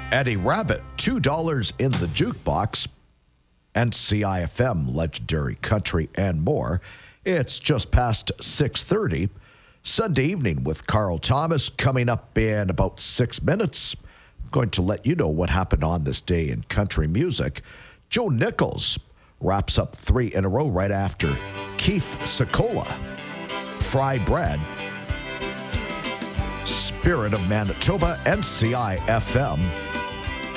Eddie Rabbit, $2 in the jukebox, and CIFM, legendary country, and more. It's just past 6:30. Sunday evening with Carl Thomas coming up in about 6 minutes. I'm going to let you know what happened on this day in country music. Joe Nichols wraps up 3 in a row right after Keith Secola. Fry Bread, Spirit of Manitoba, and CIFM.